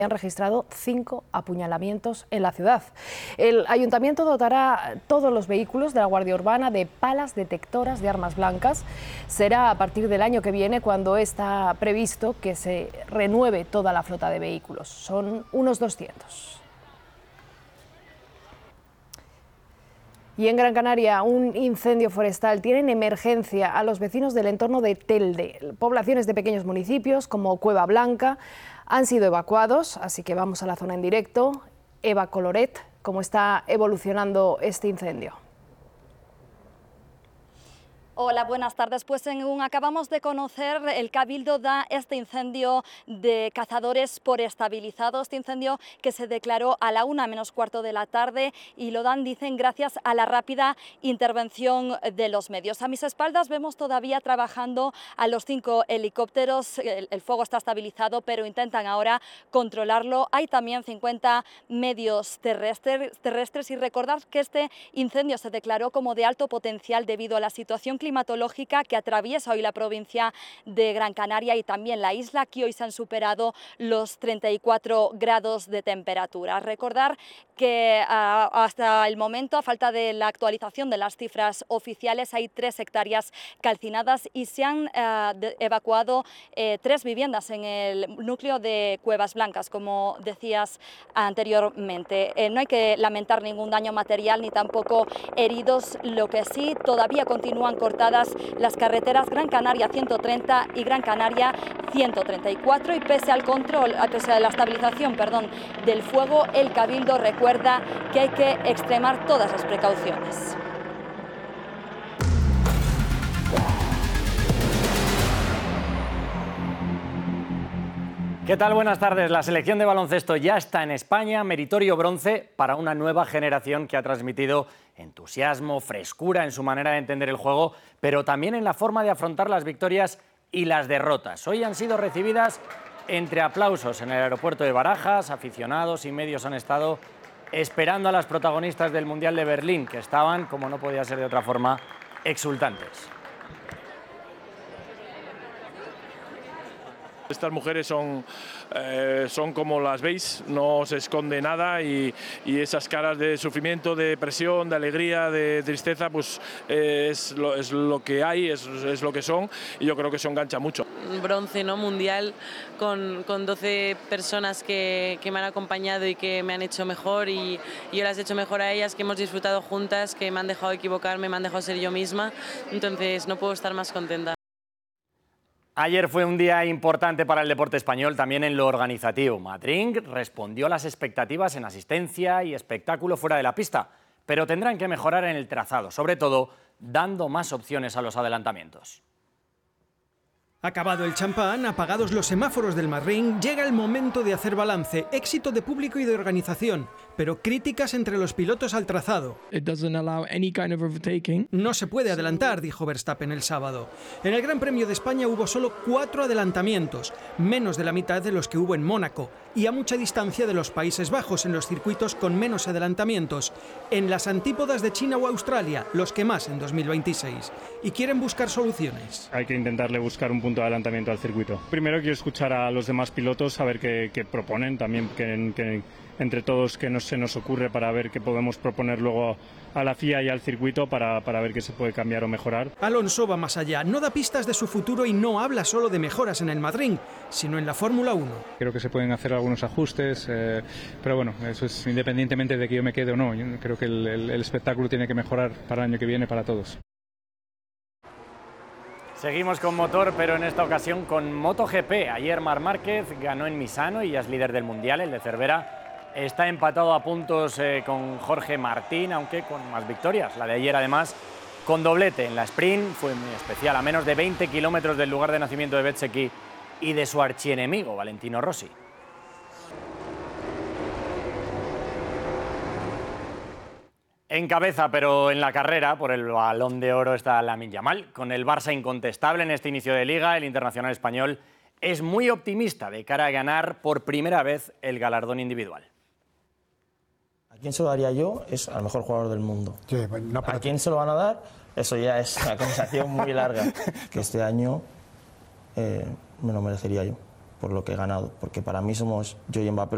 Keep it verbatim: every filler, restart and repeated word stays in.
han registrado cinco apuñalamientos en la ciudad. El ayuntamiento dotará todos los vehículos de la Guardia Urbana de palas detectoras de armas blancas. Será a partir del año que viene cuando está previsto que se renueve toda la flota de vehículos. Son unos doscientos. Y en Gran Canaria, un incendio forestal tiene en emergencia a los vecinos del entorno de Telde. Poblaciones de pequeños municipios como Cueva Blanca han sido evacuados, así que vamos a la zona en directo. Eva Coloret, ¿cómo está evolucionando este incendio? Hola, buenas tardes. Pues según acabamos de conocer, el Cabildo da este incendio de cazadores por estabilizado, este incendio que se declaró a la una menos cuarto de la tarde y lo dan, dicen, gracias a la rápida intervención de los medios. A mis espaldas vemos todavía trabajando a los cinco helicópteros, el, el fuego está estabilizado, pero intentan ahora controlarlo. Hay también cincuenta medios terrestres, terrestres y recordar que este incendio se declaró como de alto potencial debido a la situación climatológica que atraviesa hoy la provincia de Gran Canaria y también la isla, que hoy se han superado los treinta y cuatro grados de temperatura. Recordar que uh, hasta el momento, a falta de la actualización de las cifras oficiales, hay tres hectáreas calcinadas y se han uh, de, evacuado eh, tres viviendas en el núcleo de Cuevas Blancas, como decías anteriormente. Eh, no hay que lamentar ningún daño material ni tampoco heridos, lo que sí todavía continúan cortadas las carreteras Gran Canaria ciento treinta y Gran Canaria ciento treinta y cuatro y pese al control, pese a la estabilización, perdón, del fuego, el Cabildo recuerda que hay que extremar todas las precauciones. ¿Qué tal? Buenas tardes. La selección de baloncesto ya está en España, meritorio bronce para una nueva generación que ha transmitido entusiasmo, frescura en su manera de entender el juego, pero también en la forma de afrontar las victorias y las derrotas. Hoy han sido recibidas entre aplausos en el aeropuerto de Barajas. Aficionados y medios han estado esperando a las protagonistas del Mundial de Berlín, que estaban, como no podía ser de otra forma, exultantes. Estas mujeres son, eh, son como las veis, no se esconde nada y, y esas caras de sufrimiento, de depresión, de alegría, de tristeza, pues eh, es, lo, es lo que hay, es, es lo que son y yo creo que eso engancha mucho. Bronce, ¿no? Mundial con, con doce personas que, que me han acompañado y que me han hecho mejor y, y yo las he hecho mejor a ellas, que hemos disfrutado juntas, que me han dejado equivocarme, me han dejado ser yo misma, entonces no puedo estar más contenta. Ayer fue un día importante para el deporte español, también en lo organizativo. Madrid respondió a las expectativas en asistencia y espectáculo fuera de la pista, pero tendrán que mejorar en el trazado, sobre todo dando más opciones a los adelantamientos. Acabado el champán, apagados los semáforos del Madrid, llega el momento de hacer balance, éxito de público y de organización, pero críticas entre los pilotos al trazado. It doesn't allow any kind of overtaking. No se puede adelantar, dijo Verstappen el sábado. En el Gran Premio de España hubo solo cuatro adelantamientos, menos de la mitad de los que hubo en Mónaco, y a mucha distancia de los Países Bajos en los circuitos con menos adelantamientos, en las antípodas de China o Australia, los que más en dos mil veintiséis. Y quieren buscar soluciones. Hay que intentarle buscar un punto de adelantamiento al circuito. Primero quiero escuchar a los demás pilotos, a ver qué, qué proponen, también que, que entre todos qué nos, se nos ocurre para ver qué podemos proponer luego a la F I A y al circuito para, para ver qué se puede cambiar o mejorar. Alonso va más allá, no da pistas de su futuro y no habla solo de mejoras en el Madrid, sino en la Fórmula uno. Creo que se pueden hacer algunos ajustes, eh, pero bueno, eso es independientemente de que yo me quede o no. Yo creo que el, el, el espectáculo tiene que mejorar para el año que viene para todos. Seguimos con motor, pero en esta ocasión con MotoGP. Ayer Marc Márquez ganó en Misano y ya es líder del Mundial. El de Cervera está empatado a puntos eh, con Jorge Martín, aunque con más victorias. La de ayer, además, con doblete en la sprint, fue muy especial. A menos de veinte kilómetros del lugar de nacimiento de Bezzecchi y de su archienemigo, Valentino Rossi. En cabeza, pero en la carrera, por el Balón de Oro está Lamine Yamal. Con el Barça incontestable en este inicio de Liga, el internacional español es muy optimista de cara a ganar por primera vez el galardón individual. ¿A quién se lo daría yo? Es al mejor jugador del mundo. Sí, no, ¿A quién se lo van a dar? Eso ya es una conversación muy larga. Que este año eh, me lo merecería yo, por lo que he ganado. Porque para mí somos yo y Mbappé